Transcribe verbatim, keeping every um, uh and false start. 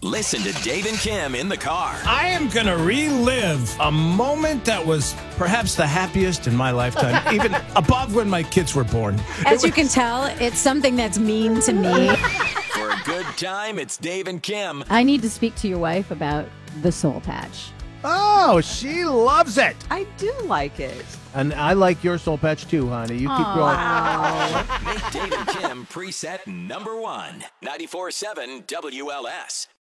Listen to Dave and Kim in the car. I am going to relive a moment that was perhaps the happiest in my lifetime, even above when my kids were born. As you can tell, it's something that's mean to me. For a good time, it's Dave and Kim. I need to speak to your wife about the soul patch. Oh, she loves it. I do like it. And I like your soul patch too, honey. You keep growing. Make Dave and Kim preset number one. ninety-four point seven W L S.